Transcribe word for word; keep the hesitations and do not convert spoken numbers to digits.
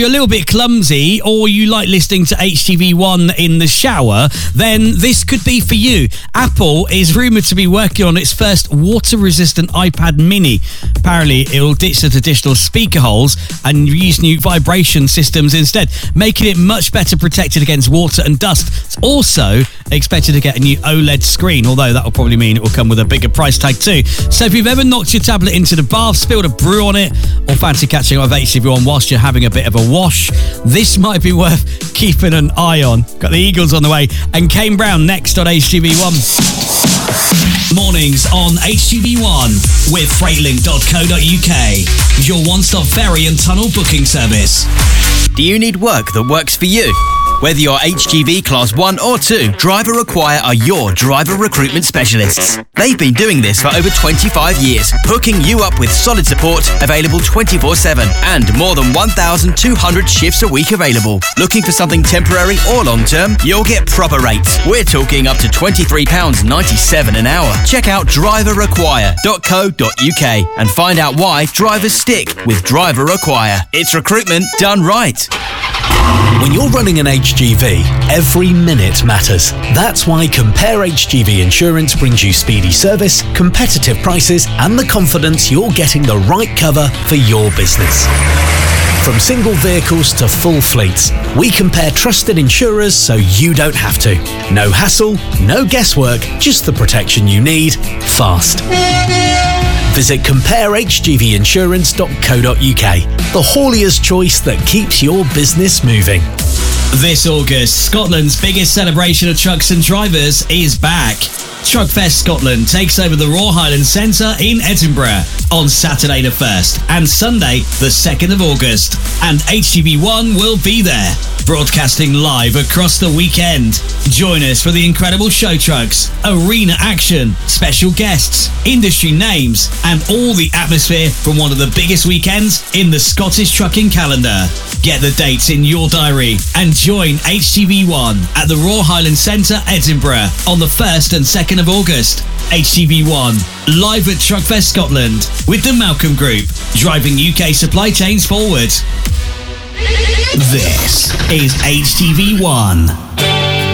You're a little bit clumsy, or you like listening to H T V one in the shower, then this could be for you. Apple is rumoured to be working on its first water-resistant iPad mini. Apparently, it will ditch the traditional speaker holes and use new vibration systems instead, making it much better protected against water and dust. It's also expected to get a new OLED screen, although that will probably mean it will come with a bigger price tag too. So if you've ever knocked your tablet into the bath, spilled a brew on it, or fancy catching up with H T V one whilst you're having a bit of a wash, this might be worth keeping an eye on. Got the Eagles on the way, and Kane Brown next on H T V one. Mornings on H T V one with freightlink dot co dot uk, your one-stop ferry and tunnel booking service. Do you need work that works for you? Whether you're H G V Class one or two, Driver Acquire are your driver recruitment specialists. They've been doing this for over twenty-five years, hooking you up with solid support, available twenty-four seven, and more than one thousand two hundred shifts a week available. Looking for something temporary or long-term? You'll get proper rates. We're talking up to twenty-three pounds ninety-seven an hour. Check out driver acquire dot co dot uk and find out why drivers stick with Driver Acquire. It's recruitment done right. When you're running an H G V, every minute matters. That's why Compare H G V Insurance brings you speedy service, competitive prices, and the confidence you're getting the right cover for your business. From single vehicles to full fleets, we compare trusted insurers so you don't have to. No hassle, no guesswork, just the protection you need, fast. Visit compare h g v insurance dot co dot uk, the haulier's choice that keeps your business moving. This August, Scotland's biggest celebration of trucks and drivers is back. Truckfest Scotland takes over the Royal Highland Centre in Edinburgh on Saturday the first and Sunday the second of August. And H T V one will be there, broadcasting live across the weekend. Join us for the incredible show trucks, arena action, special guests, industry names, and all the atmosphere from one of the biggest weekends in the Scottish trucking calendar. Get the dates in your diary and join H T V one at the Royal Highland Centre, Edinburgh on the first and second of August. H T V one, live at Truckfest Scotland with the Malcolm Group, driving U K supply chains forward. This is H T V one.